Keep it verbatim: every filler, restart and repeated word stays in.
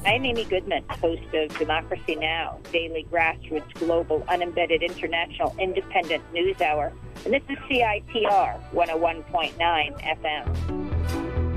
I'm Amy Goodman, host of Democracy Now!, daily grassroots, global, unembedded, international, independent news hour. And this is C I T R one oh one point nine F M.